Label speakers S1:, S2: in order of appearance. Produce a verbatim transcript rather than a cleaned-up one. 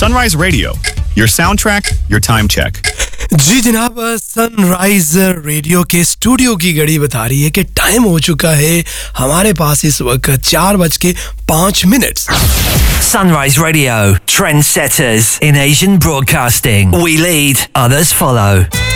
S1: Sunrise Radio, your soundtrack, your time check.
S2: जी जनाब, sunrise radio के studio की घड़ी बता रही है कि टाइम हो चुका है हमारे पास इस वक्त चार बज के पांच minute.
S3: Sunrise Radio, trendsetters in Asian broadcasting. We lead, others follow.